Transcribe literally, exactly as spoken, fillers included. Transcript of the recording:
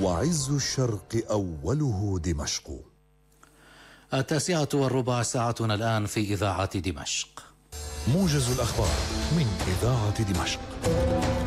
وعز الشرق أوله دمشق. التاسعة والربع ساعتنا الآن في إذاعة دمشق. موجز الأخبار من إذاعة دمشق.